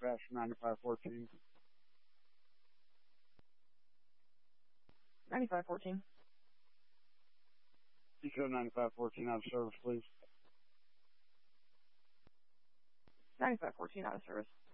dispatch from 9514. 9514. Eco 9514 out of service, please. 9514 out of service.